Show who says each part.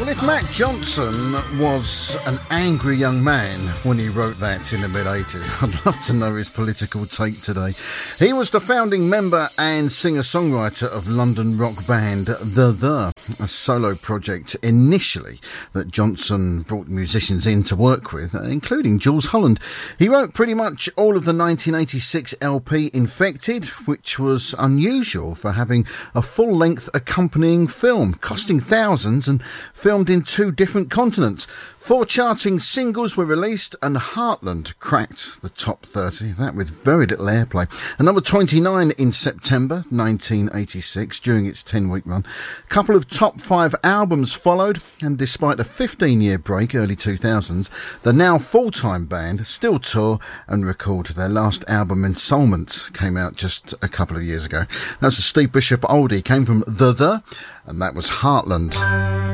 Speaker 1: Well, if Matt Johnson was an angry young man when he wrote that in the mid-80s, I'd love to know his political take today. He was the founding member and singer-songwriter of London rock band The, a solo project initially that Johnson brought musicians in to work with, including Jools Holland. He wrote pretty much all of the 1986 LP Infected, which was unusual for having a full-length accompanying film, costing thousands and filmed in 2 different continents. 4 charting singles were released and Heartland cracked the top 30, that with very little airplay. A number 29 in September 1986 during its 10-week run. A couple of top 5 albums followed, and despite a 15-year break early 2000s, the now full-time band still tour and record. Their last album, Ensoulment, came out just a couple of years ago. That's a Steve Bishop oldie, came from The, and that was Heartland.